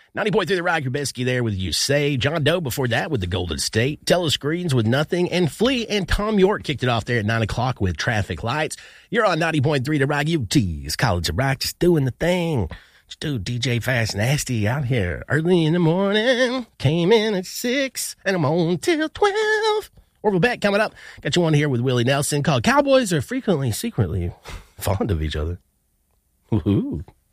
90.3 The Rock, Trubisky there with You Say. John Doe before that with the Golden State. Telescreens with Nothing. And Flea and Tom York kicked it off there at 9 o'clock with Traffic Lights. You're on 90.3 The Rock, UT's College of Rock, just doing the thing. Just do DJ Fast Nasty out here early in the morning. Came in at 6 and I'm on till 12. Orville Beck coming up. Got you one here with Willie Nelson called Cowboys Are Frequently Secretly Fond of Each Other. Woohoo.